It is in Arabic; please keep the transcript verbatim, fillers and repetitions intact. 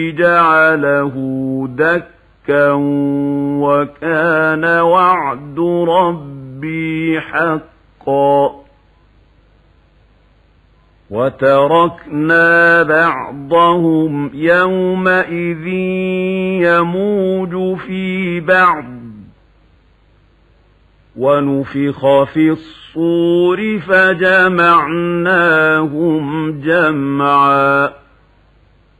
جعله دكا وكان وعد ربي حقا وتركنا بعضهم يومئذ يموج في بعض ونفخ في الصور فجمعناهم جمعا